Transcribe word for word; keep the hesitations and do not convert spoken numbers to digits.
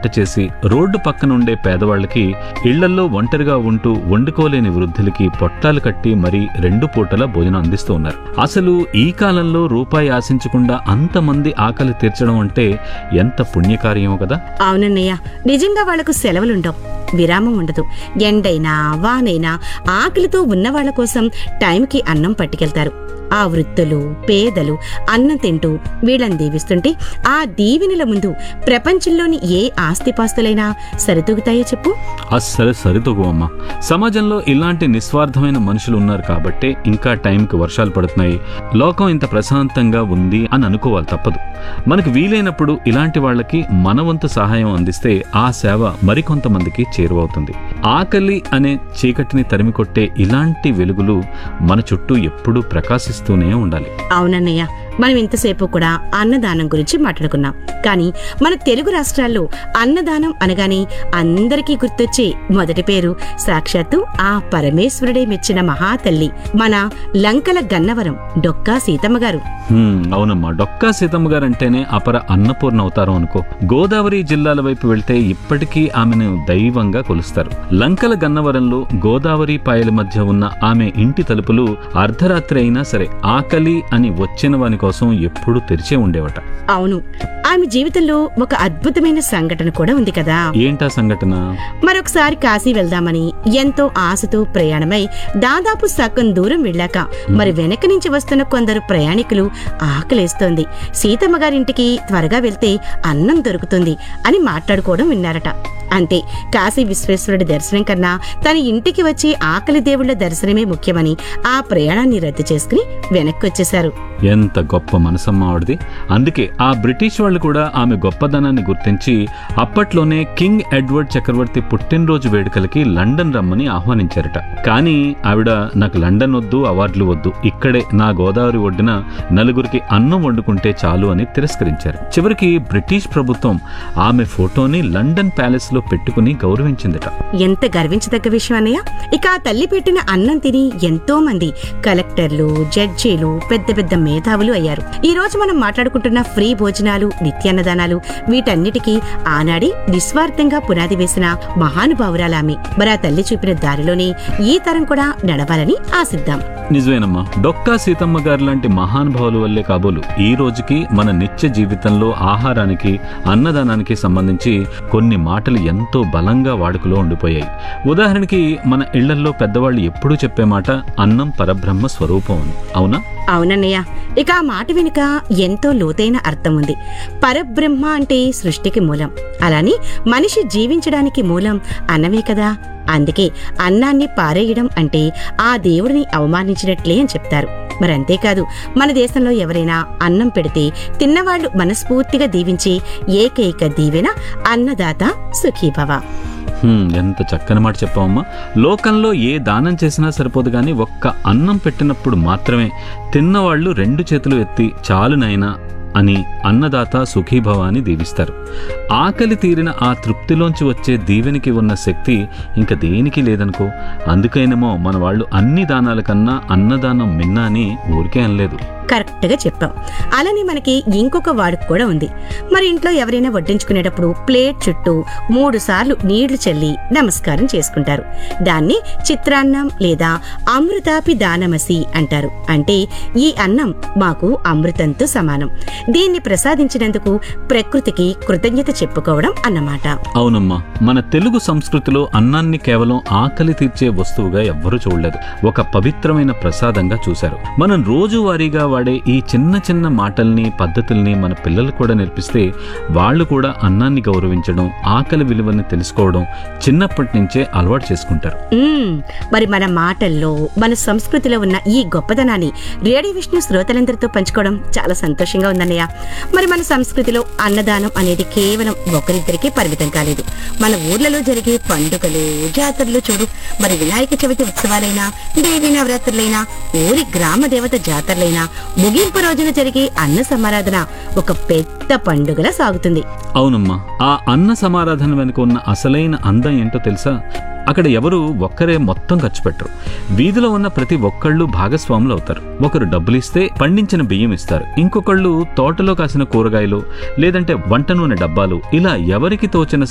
వంట చేసి రోడ్డు పక్కనుండే పేదవాళ్లకి, ఇళ్లల్లో ఒంటరిగా ఉంటూ వండుకోలేని వృద్ధులకి పొట్టాలు కట్టి మరీ రెండు పూటల భోజనం అందిస్తూ ఉన్నారు. అసలు ఈ కాలంలో రూపాయి ఆశించకుండా అంతమంది ఆకలి తీర్చడం అంటే ఎంత పుణ్యకార్యమో కదా. అవునన్నయ్య, నిజంగా వాళ్లకు సెలవులుండవు, విరామం ఉండదు. ఎండైనా వానైనా ఆకలితో ఉన్నవాళ్ల కోసం టైంకి అన్నం పట్టుకెళ్తారు. ఆ వృద్ధులు పేదలు అన్నం తింటూ వీళ్ళని దీవిస్తుంటే ఆ దీవెనల ముందు ప్రపంచంలోని ఏ ఆస్తిపాస్తులైనా సరితూగుతాయో చెప్పు? అస్సలు సరితూగవమ్మా. సమాజంలో ఇలాంటి నిస్వార్థమైన మనుషులు ఉన్నారు కాబట్టే ఇంకా టైంకి వర్షాలు పడుతున్నాయి, లోకం ఇంత ప్రశాంతంగా ఉంది అని అనుకోవాలి తప్పదు. మనకు వీలైనప్పుడు ఇలాంటి వాళ్ళకి మన వంతు సహాయం అందిస్తే ఆ సేవ మరికొంతమందికి చేరువవుతుంది. ఆకలి అనే చీకటిని తరిమికొట్టే ఇలాంటి వెలుగులు మన చుట్టూ ఎప్పుడూ ప్రకాశిస్తూనే ఉండాలి. అవునన్నయ్య, మనం ఇంతసేపు కూడా అన్నదానం గురించి మాట్లాడుకున్నాం. కానీ మన తెలుగు రాష్ట్రాల్లో అన్నదానం అనగానే అందరికీ గుర్తొచ్చే మొదటి పేరు సాక్షాత్తు ఆ పరమేశ్వరుడే మెచ్చిన మహాతల్లి, మన లంకల గన్నవరం డొక్కా సీతమ్మ గారు. అవునమ్మా, డొక్కా సీతమ్మ గారు అంటేనే అపర అన్నపూర్ణ అవతారం అనుకో. గోదావరి జిల్లాల వైపు వెళ్తే ఇప్పటికీ ఆమెను దైవంగా కొలుస్తారు. లంకల గన్నవరంలో గోదావరి పాయల మధ్య ఉన్న ఆమె ఇంటి తలుపులు అర్ధరాత్రి అయినా సరే ఆకలి అని వచ్చిన వాని కోసం ఎప్పుడూ తెరిచే ఉండేవట. అవును, ఆమె జీవితంలో ఒక అద్భుతమైన సంఘటన కూడా ఉంది కదా. ఏంటా సంఘటన? మరొకసారి కాశీ వెళ్దామని ఎంతో ఆశతో ప్రయాణమై దాదాపు సగం దూరం వెళ్ళాక మరి వెనక నుంచి వస్తున్న కొందరు ప్రయాణికులు ఆకలేస్తోంది, సీతమ్మ గారింటికి త్వరగా వెళ్తే అన్నం దొరుకుతుంది అని మాట్లాడుకోవడం విన్నారట. అంతే, కాశీ విశ్వేశ్వరుడి దర్శనం కన్నా తన ఇంటికి వచ్చి ఆకలి దేవుళ్ల దర్శనమే ముఖ్యమని ఆ ప్రయాణాన్ని రద్దు చేసుకుని వెనక్కి వచ్చేశారు. ఎంత గొప్ప మనసమ్మ ఆవిడది. అందుకే ఆ బ్రిటిష్ వాళ్ళు కూడా ఆమె గొప్పదనాన్ని గుర్తించి అప్పట్లోనే కింగ్ ఎడ్వర్డ్ చక్రవర్తి పుట్టినరోజు వేడుకలకి లండన్ రమ్మని ఆహ్వానించారట. కానీ ఆవిడ నాకు లండన్ వద్దు, అవార్డులు వద్దు, ఇక్కడే నా గోదావరి ఒడ్డున నలుగురికి అన్నం వండుకుంటే చాలు అని తిరస్కరించారు. చివరికి బ్రిటిష్ ప్రభుత్వం ఆమె ఫోటోని లండన్ ప్యాలెస్ లో పెట్టుకుని గౌరవించిందట. ఎంత గర్వించదగ్గ విషయం అన్నయ్య. ఇక ఆ తల్లి పెట్టిన అన్నం తిని ఎంతో మంది కలెక్టర్లు, జడ్జీలు, పెద్ద పెద్ద మేధావులు అయ్యారు. ఈ రోజు మనం మాట్లాడుకుంటున్న ఫ్రీ భోజనాలు, నిత్యాన్నదానాలు, వీటన్నిటికీ ఆనాడి నిస్వార్థంగా పునాది వేసిన మహానుభావురాలామె. మరి ఆ తల్లి చూపిన దారిలోనే ఈ తరం కూడా నడవాలని ఆశిద్దాం. నిజమేనమ్మా, డొక్కా సీతమ్మ గారు లాంటి మహానుభావుల వల్లే కాబోలు ఈ రోజుకి మన నిత్య జీవితంలో ఆహారానికి, అన్నదానానికి సంబంధించి కొన్ని మాటలు ఎంతో బలంగా వాడుకలో ఉండిపోయాయి. ఉదాహరణకి మన ఇళ్లల్లో పెద్దవాళ్ళు ఎప్పుడూ చెప్పే మాట అన్నం పరబ్రహ్మ స్వరూపం అని. అవునా? అవునన్నయ్య, ఇక ఆ మాట వెనుక ఎంతో లోతైన అర్థం ఉంది. పరబ్రహ్మ అంటే సృష్టికి మూలం, అలాని మనిషి జీవించడానికి మూలం అన్నమే కదా. అందుకే అన్నాన్ని పారేయడం అంటే ఆ దేవుడిని అవమానించినట్లే అని చెప్తారు. మరి అంతేకాదు, మన దేశంలో ఎవరైనా అన్నం పెడితే తిన్నవాళ్లు మనస్ఫూర్తిగా దీవించే ఏకైక దీవెన అన్నదాత సుఖీభవ. ఎంత చక్కని మాట చెప్పావమ్మా. లోకంలో ఏ దానం చేసినా సరిపోదు గాని ఒక్క అన్నం పెట్టినప్పుడు మాత్రమే తిన్నవాళ్లు రెండు చేతులు ఎత్తి చాలునైనా అని అన్నదాత సుఖీభవ అని దీవిస్తారు. ఆకలి తీరిన ఆ తృప్తిలోంచి వచ్చే దీవెనికి ఉన్న శక్తి ఇంక దేనికి లేదనుకో. అందుకైనేమో మన వాళ్ళు అన్ని దానాల కన్నా అన్నదానం మిన్నా అని ఊరికే అనలేదు. కరెక్ట్ గా చెప్పాం. అలానే మనకి ఇంకొక వాడుక కూడా ఉంది. మరి ఇంట్లో ఎవరైనా వడ్డించుకునేటప్పుడు ప్లేట్ చుట్టూ మూడు సార్లు నీళ్లు చల్లి నమస్కారం చేసుకుంటారు. దాన్ని చిత్రాన్నం లేదా అమృతాపి దానమసి అంటారు. అంటే ఈ అన్నం మాకు అమృతంతో సమానం, దీన్ని ప్రసాదించినందుకు ప్రకృతికి కృతజ్ఞత చెప్పుకోవడం అన్నమాట. అవునమ్మా, మన తెలుగు సంస్కృతిలో అన్నాన్ని కేవలం ఆకలి తీర్చే వస్తువుగా ఎవ్వరూ చూడలేదు, ఒక పవిత్రమైన ప్రసాదంగా చూశారు. మనం రోజువారీగా వాడే ఈ చిన్న చిన్న మాటల్ని, పద్ధతుల్ని మన పిల్లలు కూడా నేర్పిస్తే వాళ్ళు కూడా అన్నాన్ని గౌరవించడం, ఆకలి విలువని తెలుసుకోవడం చిన్నప్పటి నుంచే అలవాటు చేసుకుంటారు. మరి మన మాటల్లో, మన సంస్కృతిలో ఉన్న ఈ గొప్పదనాన్ని రేడియో విష్ణు శ్రోతలందరితో పంచుకోవడం చాలా సంతోషంగా ఉందన్నయ్య. మరి మన సంస్కృతిలో అన్నదానం అనేది కేవలం ఒకరిద్దరికీ పరిమితం కాలేదు. మన ఊర్లలో జరిగే పండుగలు, జాతరలు చూడు, మరి వినాయక చవితి ఉత్సవాలైనా, దేవీ నవరాత్రులైనా, ఊరి గ్రామ దేవత జాతరలైనా, ముగింపు రోజున జరిగే అన్న సమారాధన ఒక పెద్ద పండుగలా సాగుతుంది. అవునమ్మా, ఆ అన్న సమారాధన వెనుక ఉన్న అసలైన అందం ఏంటో తెలుసా? అక్కడ ఎవరు ఒక్కరే మొత్తం ఖర్చు పెట్టరు. వీధిలో ఉన్న ప్రతి ఒక్కళ్ళు భాగస్వాములు అవుతారు. ఒకరు డబ్బులు ఇస్తే పండించిన బియ్యం ఇస్తారు, ఇంకొకళ్ళు తోటలో కాసిన కూరగాయలు లేదంటే వంట నూనె డబ్బాలు, ఇలా ఎవరికి తోచిన